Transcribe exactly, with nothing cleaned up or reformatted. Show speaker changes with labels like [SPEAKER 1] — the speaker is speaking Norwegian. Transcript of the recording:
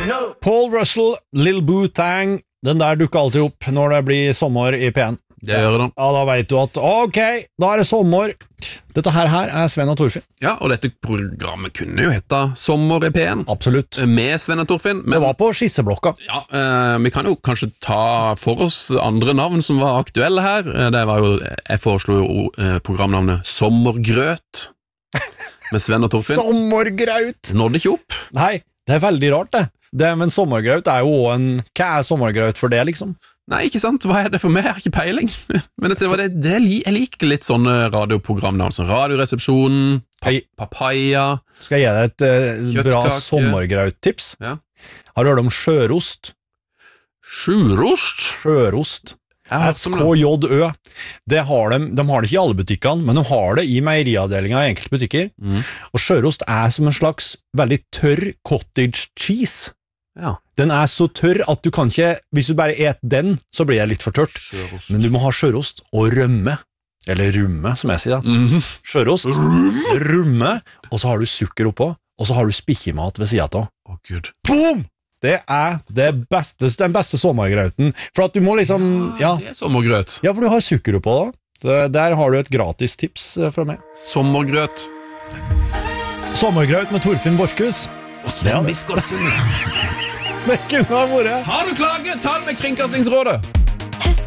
[SPEAKER 1] Paul Russell, Lil Boo Thang. Den der dukker alltid opp når det blir sommer i P N.
[SPEAKER 2] Det gjør det.
[SPEAKER 1] Ja, da vet du at, ok, da er det sommer. Dette her, her er Sven og Torfinn.
[SPEAKER 2] Ja, og dette programmet kunne jo hette Sommer i P N.
[SPEAKER 1] Absolutt.
[SPEAKER 2] Med Sven og Torfinn. Men,
[SPEAKER 1] det var på skisseblokka.
[SPEAKER 2] Ja, eh, vi kan jo kanskje ta for oss andre navn som var aktuelle her. Det var jo, jeg foreslo jo eh, programnavnet Sommergrøt med Sven og Torfinn.
[SPEAKER 1] Sommergraut!
[SPEAKER 2] Nådde ikke opp.
[SPEAKER 1] Nei, det er veldig rart det. Det, men sommergraut er jo også en... Hva er sommergraut for det, liksom?
[SPEAKER 2] Nei, ikke sant? Hva er det for meg? Jeg har ikke peiling. Men det var det, det jeg liker litt sånne radioprogramnavn, sånn Radioresepsjonen, pa Papaya.
[SPEAKER 1] Skal jeg gi deg et uh, bra sommergraut-tips?
[SPEAKER 2] Ja.
[SPEAKER 1] Har du hørt om sjørost?
[SPEAKER 2] Sjørost?
[SPEAKER 1] Sjørost. S K J Ø. Det har de, de har det ikke i alle butikkene, men de har det i meieriavdelingen i enkelte butikker.
[SPEAKER 2] Mm.
[SPEAKER 1] Og sjørost er som en slags veldig tørr cottage cheese.
[SPEAKER 2] Ja.
[SPEAKER 1] Den er så tørr at du kan ikke, hvis du bare et den, så blir det litt for tørt.
[SPEAKER 2] Sjørost.
[SPEAKER 1] Men du må ha sjørost og rømme. Eller rumme, som jeg sier da.
[SPEAKER 2] Mm.
[SPEAKER 1] Sjørost, rumme? rumme, og så har du sukker oppå, og så har du spikkjemat ved siden av.
[SPEAKER 2] Å, Gud.
[SPEAKER 1] Boom! Det er det beste, den beste sommergrauten. For at du må liksom...
[SPEAKER 2] Ja,
[SPEAKER 1] ja,
[SPEAKER 2] det er sommergrøt.
[SPEAKER 1] ja for du har sukker oppå da. Så der har du et gratis tips fra meg.
[SPEAKER 2] Sommergrøt.
[SPEAKER 1] Sommergraut med Torfinn Borchhus.
[SPEAKER 2] Og Sven Biskårdsund.
[SPEAKER 1] Det kunne ha vært.
[SPEAKER 2] Har du klage, ta det med Kringkastingsrådet.